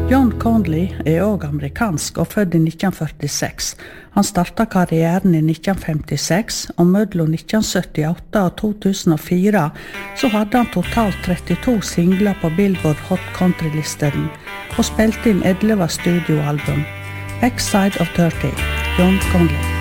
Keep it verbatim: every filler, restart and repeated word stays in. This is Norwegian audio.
John Conley er også amerikansk og født i nitten førtiseks. Han startet karrieren i nitten femtiseks, og mellom nitten syttiåtte og to tusen og fire så hadde han totalt trettito singler på Billboard Hot Country-listen og spilte inn elleve studioalbum. Backside of thirty, John Conley.